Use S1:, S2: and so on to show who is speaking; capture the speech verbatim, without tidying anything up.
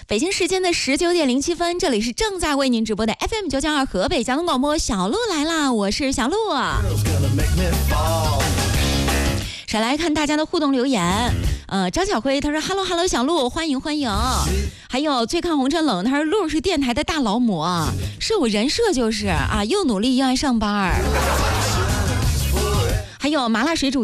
S1: 北京时间的十九点零七分，这里是正在为您直播的 F M 九九二河北交通广播，小鹿来啦，我是小鹿。再来看大家的互动留言，呃，张小辉他说 Hello Hello 小鹿，欢迎欢迎。还有最看红尘冷，他说鹿是电台的大劳模，是我人设就是啊，又努力又爱上班。还有麻辣水煮